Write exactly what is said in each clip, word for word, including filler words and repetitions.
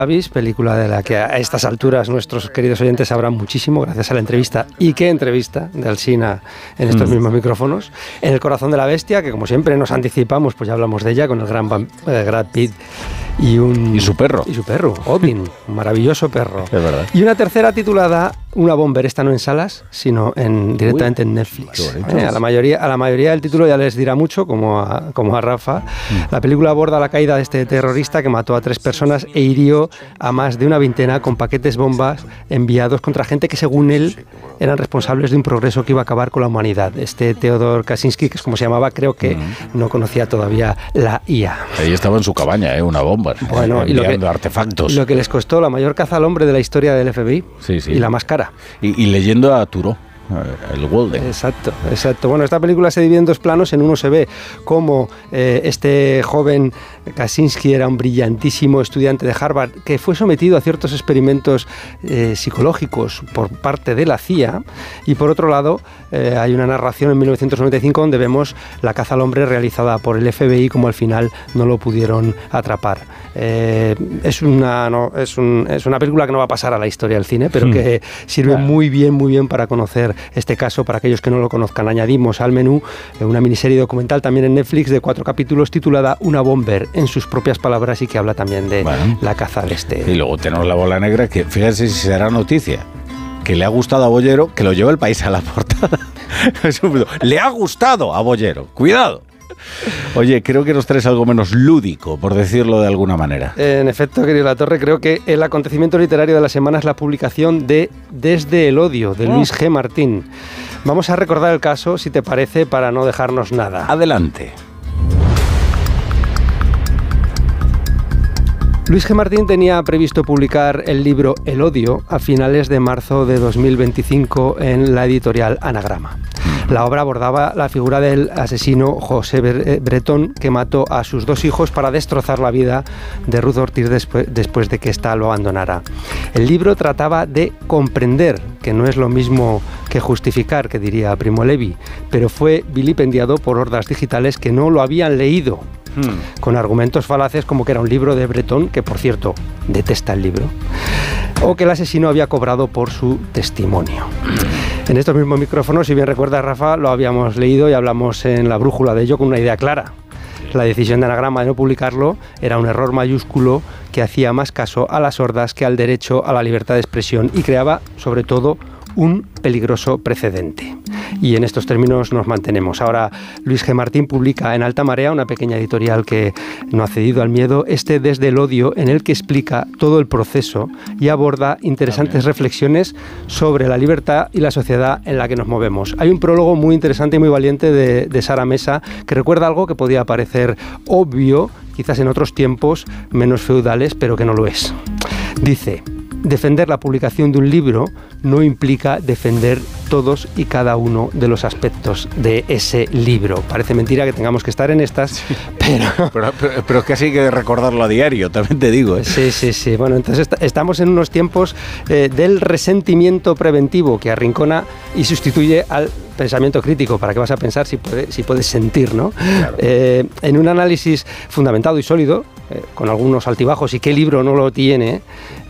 Avis, película de la que a estas alturas nuestros queridos oyentes sabrán muchísimo gracias a la entrevista, y qué entrevista, de Alsina en estos mm. mismos micrófonos. En El corazón de la bestia, que como siempre nos anticipamos, pues ya hablamos de ella con el gran eh, Brad Pitt y un... Y su perro. Y su perro, Odin, un maravilloso perro. Es verdad. Y una tercera titulada Una Bomber, esta no en salas, sino en, directamente Uy, en Netflix. Eh, a, la mayoría, a la mayoría el título ya les dirá mucho, como a, como a Rafa. Mm. La película aborda la caída de este terrorista que mató a tres personas e hirió a más de una veintena con paquetes bombas enviados contra gente que, según él, eran responsables de un progreso que iba a acabar con la humanidad. Este Theodor Kaczynski, que es como se llamaba, creo que mm. no conocía todavía la I A. Ahí estaba en su cabaña, ¿eh? Una bomba. Bueno, y lo que, artefactos. Lo que les costó la mayor caza al hombre de la historia del F B I. Sí, sí. Y la más cara. Y, y leyendo a Turó, el Walden. Exacto, exacto. Bueno, esta película se divide en dos planos. En uno se ve cómo eh, este joven Kaczynski era un brillantísimo estudiante de Harvard que fue sometido a ciertos experimentos eh, psicológicos por parte de la C I A, y por otro lado eh, hay una narración en mil novecientos noventa y cinco donde vemos la caza al hombre realizada por el F B I, como al final no lo pudieron atrapar. Eh, es, una, no, es, un, es una película que no va a pasar a la historia del cine, pero hmm. que sirve claro. muy bien, muy bien para conocer este caso, para aquellos que no lo conozcan. Añadimos al menú una miniserie documental también en Netflix de cuatro capítulos titulada Una Bomber, en sus propias palabras, y que habla también de bueno. la caza al este. Y luego tenemos La Bola Negra, que fíjense si será noticia, que le ha gustado a Bollero, que lo lleva El País a la portada. Le ha gustado a Bollero, cuidado. Oye, creo que nos traes algo menos lúdico, por decirlo de alguna manera. En efecto, querido Latorre, creo que el acontecimiento literario de la semana es la publicación de Desde el odio, de Luis G. Martín. Vamos a recordar el caso, si te parece, para no dejarnos nada. Adelante. Luis G. Martín tenía previsto publicar el libro El odio a finales de marzo de dos mil veinticinco en la editorial Anagrama. La obra abordaba la figura del asesino José Bretón, que mató a sus dos hijos para destrozar la vida de Ruth Ortiz después, después de que ésta lo abandonara. El libro trataba de comprender, que no es lo mismo que justificar, que diría Primo Levi, pero fue vilipendiado por hordas digitales que no lo habían leído, hmm. con argumentos falaces como que era un libro de Bretón, que por cierto detesta el libro, o que el asesino había cobrado por su testimonio. En estos mismos micrófonos, si bien recuerdas, Rafa, lo habíamos leído y hablamos en La Brújula de ello con una idea clara. La decisión de Anagrama de no publicarlo era un error mayúsculo que hacía más caso a las hordas que al derecho a la libertad de expresión, y creaba, sobre todo, un peligroso precedente. Y en estos términos nos mantenemos. Ahora Luis G. Martín publica en Alta Marea, una pequeña editorial que no ha cedido al miedo, este Desde el odio, en el que explica todo el proceso y aborda interesantes reflexiones sobre la libertad y la sociedad en la que nos movemos. Hay un prólogo muy interesante y muy valiente de, de Sara Mesa, que recuerda algo que podía parecer obvio, quizás en otros tiempos menos feudales, pero que no lo es. Dice: defender la publicación de un libro no implica defender todos y cada uno de los aspectos de ese libro. Parece mentira que tengamos que estar en estas, sí. pero... pero... Pero pero es que así hay que recordarlo a diario, también te digo. ¿eh? Sí, sí, sí. Bueno, entonces est- estamos en unos tiempos eh, del resentimiento preventivo, que arrincona y sustituye al pensamiento crítico. ¿Para qué vas a pensar si, puede, si puedes sentir, no? Claro. Eh, en un análisis fundamentado y sólido, eh, con algunos altibajos, y qué libro no lo tiene,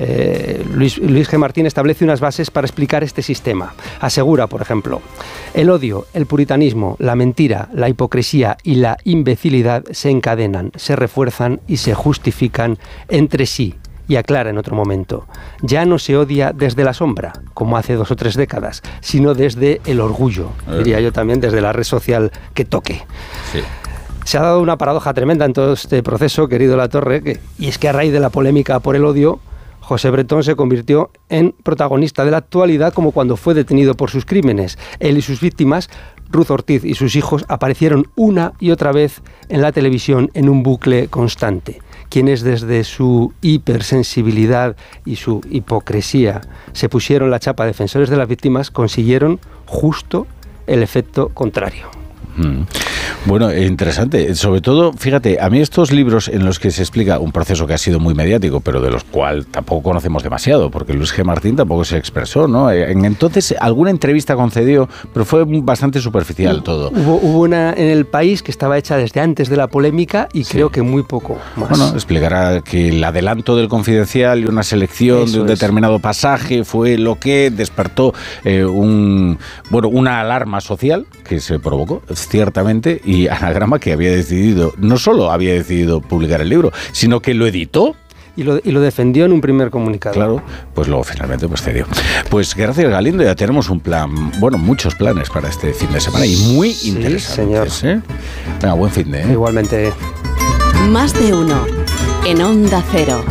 eh, Luis, Luis G. Martín establece unas bases para explicar este sistema. Asegura, por ejemplo, el odio, el puritanismo, la mentira, la hipocresía y la imbecilidad se encadenan, se refuerzan y se justifican entre sí. Y aclara en otro momento: ya no se odia desde la sombra, como hace dos o tres décadas, sino desde el orgullo, diría yo también, desde la red social que toque. Sí. Se ha dado una paradoja tremenda en todo este proceso, querido Latorre, que, y es que a raíz de la polémica por el odio, José Bretón se convirtió en protagonista de la actualidad, como cuando fue detenido por sus crímenes. Él y sus víctimas, Ruth Ortiz y sus hijos, aparecieron una y otra vez en la televisión en un bucle constante. Quienes desde su hipersensibilidad y su hipocresía se pusieron la chapa defensores de las víctimas, consiguieron justo el efecto contrario. Mm. Bueno, interesante. Sobre todo, fíjate, a mí estos libros en los que se explica un proceso que ha sido muy mediático, pero de los cuales tampoco conocemos demasiado, porque Luis G. Martín tampoco se expresó, ¿no? Entonces, alguna entrevista concedió, pero fue bastante superficial todo. Hubo, hubo una en El País que estaba hecha desde antes de la polémica y sí. creo que muy poco más. Bueno, explicará que el adelanto del Confidencial y una selección Eso de un es. determinado pasaje fue lo que despertó eh, un, bueno, una alarma social que se provocó, ciertamente, y Anagrama, que había decidido, no solo había decidido publicar el libro, sino que lo editó. Y lo, y lo defendió en un primer comunicado. Claro, pues luego finalmente pues cedió. Pues gracias, Galindo, ya tenemos un plan, bueno, muchos planes para este fin de semana y muy sí, interesantes. Señor. ¿eh? Venga, buen fin de. ¿eh? Igualmente. Más de uno en Onda Cero.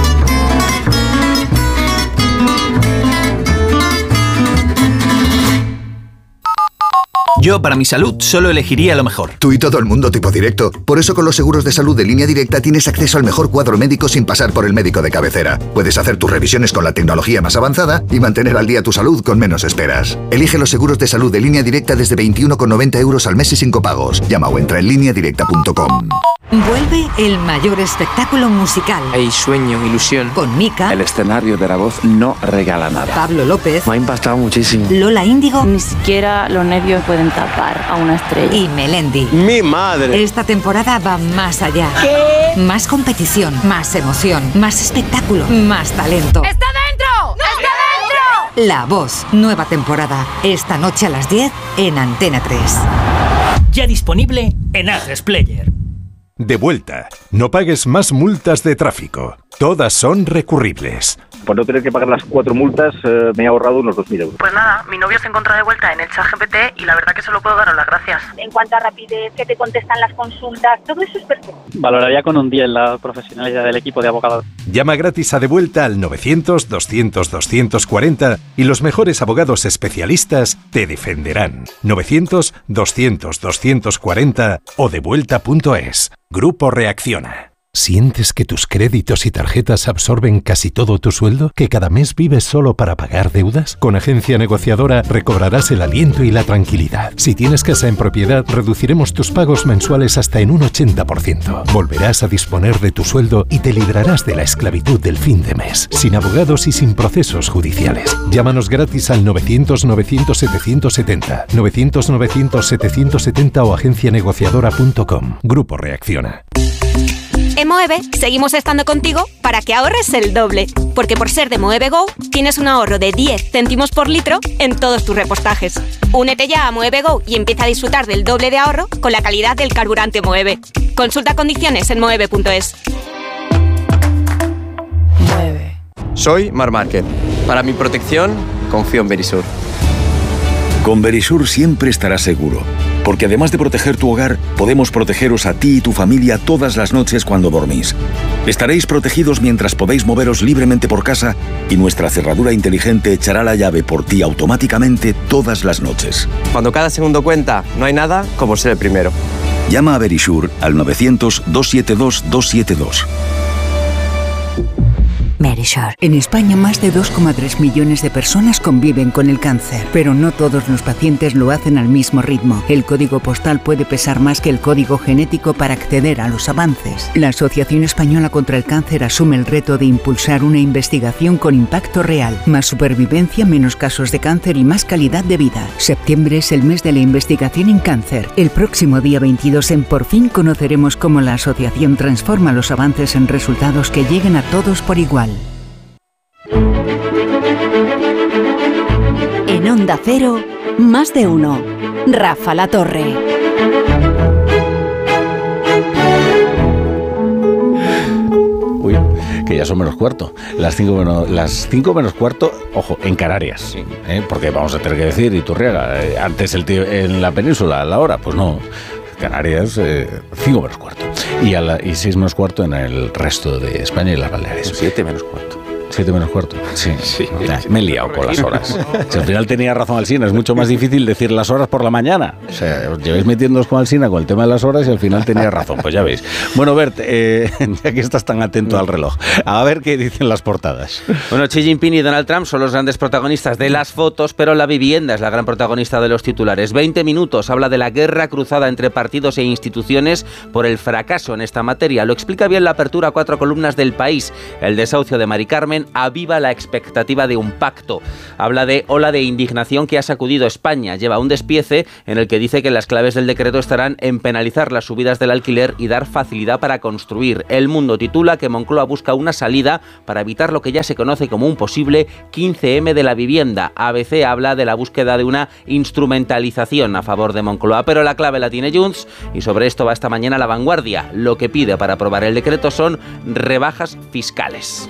Yo, para mi salud, solo elegiría lo mejor. Tú y todo el mundo tipo directo. Por eso con los seguros de salud de Línea Directa tienes acceso al mejor cuadro médico sin pasar por el médico de cabecera. Puedes hacer tus revisiones con la tecnología más avanzada y mantener al día tu salud con menos esperas. Elige los seguros de salud de Línea Directa desde veintiuno con noventa euros al mes y sin copagos. Llama o entra en línea directa punto com. Vuelve el mayor espectáculo musical. Hay sueño, ilusión. Con Mika. El escenario de la voz no regala nada. Pablo López. Me ha impactado muchísimo. Lola Índigo. Ni siquiera los nervios pueden tapar a una estrella. Y Melendi. ¡Mi madre! Esta temporada va más allá. ¿Qué? Más competición, más emoción, más espectáculo, más talento. ¡Está dentro! ¡No! ¡Está dentro! La Voz, nueva temporada. Esta noche a las diez en Antena tres. Ya disponible en Atresplayer. De vuelta. No pagues más multas de tráfico. Todas son recurribles. Por no tener que pagar las cuatro multas, eh, me he ahorrado unos dos mil euros. Pues nada, mi novio se encuentra de vuelta en el ChatGPT y la verdad que solo puedo daros las gracias. En cuanto a rapidez, que te contestan las consultas, todo eso es perfecto. Valoraría con un diez la profesionalidad del equipo de abogados. Llama gratis a De Vuelta al novecientos, doscientos, doscientos cuarenta y los mejores abogados especialistas te defenderán. novecientos, doscientos, doscientos cuarenta o devuelta punto es. Grupo Reacciona. ¿Sientes que tus créditos y tarjetas absorben casi todo tu sueldo? ¿Que cada mes vives solo para pagar deudas? Con Agencia Negociadora recobrarás el aliento y la tranquilidad. Si tienes casa en propiedad, reduciremos tus pagos mensuales hasta en un ochenta por ciento. Volverás a disponer de tu sueldo y te librarás de la esclavitud del fin de mes, sin abogados y sin procesos judiciales. Llámanos gratis al novecientos, novecientos, setecientos setenta, novecientos, novecientos, setecientos setenta o agencia negociadora punto com. Grupo Reacciona. En Moeve seguimos estando contigo para que ahorres el doble, porque por ser de Moeve Go tienes un ahorro de diez céntimos por litro en todos tus repostajes. Únete ya a Moeve Go y empieza a disfrutar del doble de ahorro con la calidad del carburante Moeve. Consulta condiciones en moeve punto es. Moeve. Soy Mar Márquez. Para mi protección, confío en Verisur. Con Verisur siempre estarás seguro, porque además de proteger tu hogar, podemos protegeros a ti y tu familia todas las noches cuando dormís. Estaréis protegidos mientras podéis moveros libremente por casa y nuestra cerradura inteligente echará la llave por ti automáticamente todas las noches. Cuando cada segundo cuenta, no hay nada como ser el primero. Llama a Verisur al novecientos, doscientos setenta y dos, doscientos setenta y dos. Verisur. En España más de dos coma tres millones de personas conviven con el cáncer, pero no todos los pacientes lo hacen al mismo ritmo. El código postal puede pesar más que el código genético para acceder a los avances. La Asociación Española contra el Cáncer asume el reto de impulsar una investigación con impacto real. Más supervivencia, menos casos de cáncer y más calidad de vida. Septiembre es el mes de la investigación en cáncer. El próximo día veintidós en Por Fin conoceremos cómo la asociación transforma los avances en resultados que lleguen a todos por igual. En Onda Cero, más de uno. Rafa La Torre. Uy, que ya son menos cuarto. Las cinco menos, las cinco menos cuarto, ojo, en Canarias. Sí. ¿eh? Porque vamos a tener que decir, Iturriaga, eh, antes el tío en la península, a la hora, pues no. Canarias, eh, cinco menos cuarto. Y, a la, y seis menos cuarto en el resto de España y las Baleares. siete menos cuarto. Siete menos cuarto. Sí, sí. Ya, me he liado con las horas. Si al final tenía razón Alsina, es mucho más difícil decir las horas por la mañana. O sea, os lleváis metiéndoos con Alsina con el tema de las horas y al final tenía razón. Pues ya veis. Bueno, Bert, eh, ya que estás tan atento al reloj, a ver qué dicen las portadas. Bueno, Xi Jinping y Donald Trump son los grandes protagonistas de las fotos, pero la vivienda es la gran protagonista de los titulares. veinte minutos habla de la guerra cruzada entre partidos e instituciones por el fracaso en esta materia. Lo explica bien la apertura a cuatro columnas del País. El desahucio de Mari Carmen aviva la expectativa de un pacto. Habla de ola de indignación que ha sacudido España. Lleva un despiece en el que dice que las claves del decreto estarán en penalizar las subidas del alquiler y dar facilidad para construir. El Mundo titula que Moncloa busca una salida para evitar lo que ya se conoce como un posible quince eme de la vivienda. A B C habla de la búsqueda de una instrumentalización a favor de Moncloa, pero la clave la tiene Junts y sobre esto va esta mañana La Vanguardia. Lo que pide para aprobar el decreto son rebajas fiscales.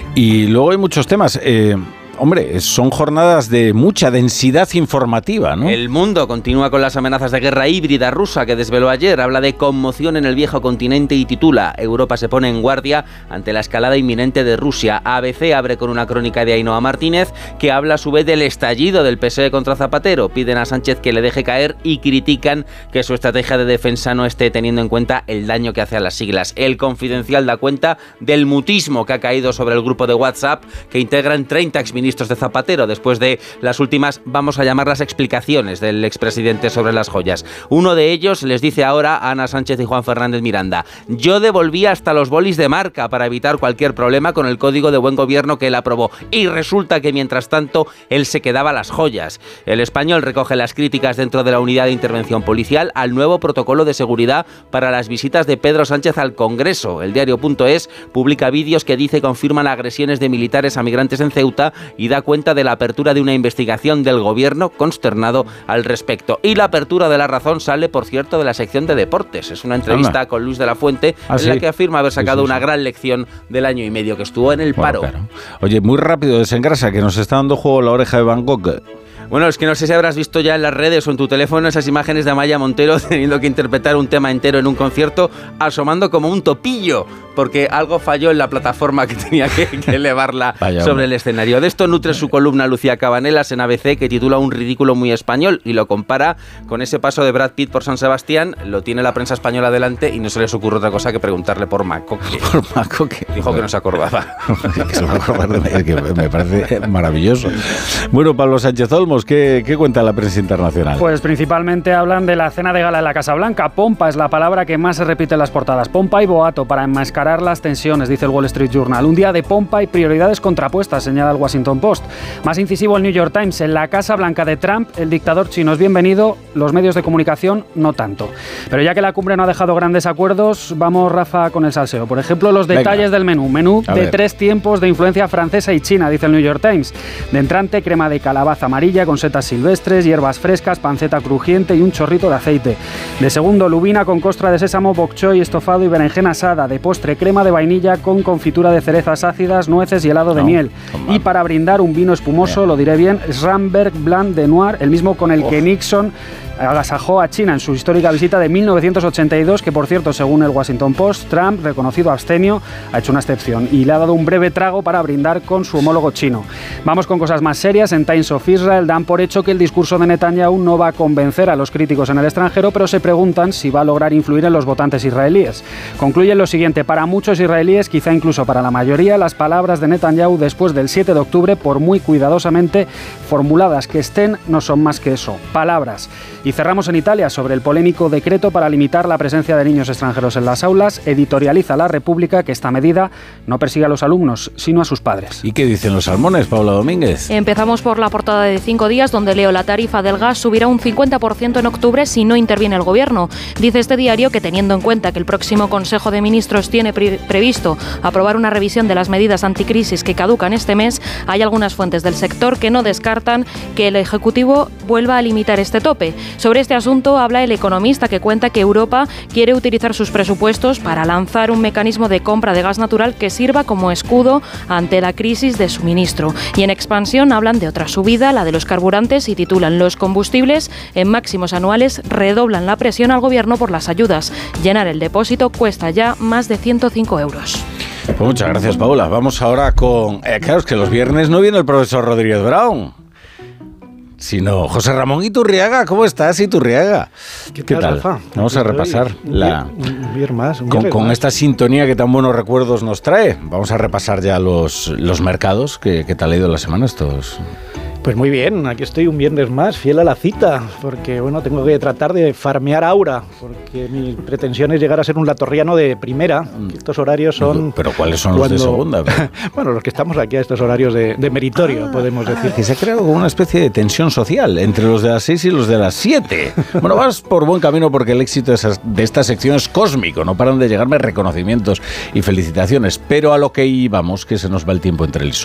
Y luego hay muchos temas. Eh, hombre, son jornadas de mucha densidad informativa, ¿no? El Mundo continúa con las amenazas de guerra híbrida rusa que desveló ayer. Habla de conmoción en el viejo continente y titula: Europa se pone en guardia ante la escalada inminente de Rusia. A B C abre con una crónica de Ainhoa Martínez que habla a su vez del estallido del P S O E contra Zapatero. Piden a Sánchez que le deje caer y critican que su estrategia de defensa no esté teniendo en cuenta el daño que hace a las siglas. El Confidencial da cuenta del mutismo que ha caído sobre el grupo de WhatsApp que integran treinta exministros de Zapatero después de las últimas, vamos a llamarlas, explicaciones del expresidente sobre las joyas. Uno de ellos les dice ahora a Ana Sánchez y Juan Fernández Miranda: yo devolví hasta los bolis de marca para evitar cualquier problema con el código de buen gobierno que él aprobó, y resulta que mientras tanto él se quedaba las joyas. El Español recoge las críticas dentro de la unidad de intervención policial al nuevo protocolo de seguridad para las visitas de Pedro Sánchez al Congreso. El diario.es publica vídeos que dice confirman agresiones de militares a migrantes en Ceuta y da cuenta de la apertura de una investigación del gobierno consternado al respecto. Y la apertura de La Razón sale, por cierto, de la sección de deportes. Es una entrevista Anda. con Luis de la Fuente ¿Ah, en sí? la que afirma haber sacado sí, sí, sí. una gran lección del año y medio que estuvo en el bueno, paro. Claro. Oye, muy rápido, desengrasa, que nos está dando juego la oreja de Van Gogh. Bueno, es que no sé si habrás visto ya en las redes o en tu teléfono esas imágenes de Amaya Montero teniendo que interpretar un tema entero en un concierto, asomando como un topillo, porque algo falló en la plataforma que tenía que, que elevarla Vaya, sobre hombre. el escenario. De esto nutre su columna Lucía Cabanelas en A B C, que titula Un ridículo muy español, y lo compara con ese paso de Brad Pitt por San Sebastián. Lo tiene la prensa española delante y no se les ocurre otra cosa que preguntarle por Macoque. Por Macoque. Dijo que no se acordaba. que se va a acordar de mí, es que me parece maravilloso. Bueno, Pablo Sánchez Olmos, ¿Qué, ¿Qué cuenta la prensa internacional? Pues principalmente hablan de la cena de gala en la Casa Blanca. Pompa es la palabra que más se repite en las portadas. Pompa y boato para enmascarar las tensiones, dice el Wall Street Journal. Un día de pompa y prioridades contrapuestas, señala el Washington Post. Más incisivo el New York Times. En la Casa Blanca de Trump, el dictador chino es bienvenido, los medios de comunicación no tanto. Pero ya que la cumbre no ha dejado grandes acuerdos, vamos, Rafa, con el salseo. Por ejemplo, los detalles Venga. del menú. Menú a de ver. tres tiempos de influencia francesa y china, dice el New York Times. De entrante, crema de calabaza amarilla con setas silvestres, hierbas frescas, panceta crujiente y un chorrito de aceite. De segundo, lubina con costra de sésamo, bok choy estofado y berenjena asada. De postre, crema de vainilla con confitura de cerezas ácidas, nueces y helado de no, miel. Y para brindar, un vino espumoso, bien. lo diré bien, Schramberg Blanc de Noir, el mismo con el oh. que Nixon agasajó a China en su histórica visita de mil novecientos ochenta y dos, que por cierto, según el Washington Post, Trump, reconocido abstemio, ha hecho una excepción y le ha dado un breve trago para brindar con su homólogo chino. Vamos con cosas más serias. En Times of Israel dan por hecho que el discurso de Netanyahu no va a convencer a los críticos en el extranjero, pero se preguntan si va a lograr influir en los votantes israelíes. Concluyen lo siguiente: para muchos israelíes, quizá incluso para la mayoría, las palabras de Netanyahu después del siete de octubre, por muy cuidadosamente formuladas que estén, no son más que eso, palabras. Y cerramos en Italia sobre el polémico decreto para limitar la presencia de niños extranjeros en las aulas. Editorializa La República que esta medida no persigue a los alumnos, sino a sus padres. ¿Y qué dicen los salmones, Paula Domínguez? Empezamos por la portada de Cinco Días, donde leo: la tarifa del gas subirá un cincuenta por ciento en octubre si no interviene el Gobierno. Dice este diario que, teniendo en cuenta que el próximo Consejo de Ministros tiene pre- previsto aprobar una revisión de las medidas anticrisis que caducan este mes, hay algunas fuentes del sector que no descartan que el Ejecutivo vuelva a limitar este tope. Sobre este asunto habla El Economista, que cuenta que Europa quiere utilizar sus presupuestos para lanzar un mecanismo de compra de gas natural que sirva como escudo ante la crisis de suministro. Y en Expansión hablan de otra subida, la de los carburantes, y titulan: los combustibles en máximos anuales redoblan la presión al Gobierno por las ayudas. Llenar el depósito cuesta ya más de ciento cinco euros. Pues muchas gracias, Paula. Vamos ahora con... Eh, claro, es que los viernes no viene el profesor Rodríguez Brown, sino José Ramón Iturriaga. ¿Cómo estás, Iturriaga? ¿Qué tal, tal? Rafa? Vamos a repasar un la... Un viernes más, un con, con más. esta sintonía que tan buenos recuerdos nos trae. Vamos a repasar ya los, los mercados. ¿Qué, qué tal ha ido la semana estos? Pues muy bien, aquí estoy un viernes más, fiel a la cita, porque bueno, tengo que tratar de farmear aura, porque mi pretensión es llegar a ser un latorriano de primera, que estos horarios son... ¿Pero cuáles son cuando, los de segunda? Bueno, los que estamos aquí a estos horarios de, de meritorio, ah, podemos decir. Ah, que se ha creado como una especie de tensión social entre los de las seis y los de las siete. Bueno, vas por buen camino porque el éxito de, esas, de esta sección es cósmico, no paran de llegarme reconocimientos y felicitaciones, pero a lo que íbamos, que se nos va el tiempo entre el